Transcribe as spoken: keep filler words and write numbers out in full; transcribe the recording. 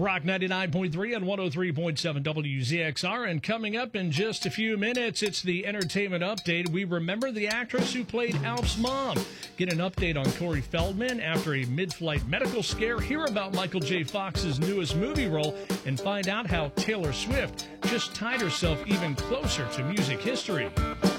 Rock ninety-nine point three and one oh three point seven W Z X R. And coming up in just a few minutes, it's the entertainment update. We remember the actress who played Alf's mom. Get an update on Corey Feldman after a mid-flight medical scare. Hear about Michael J. Fox's newest movie role and find out how Taylor Swift just tied herself even closer to music history.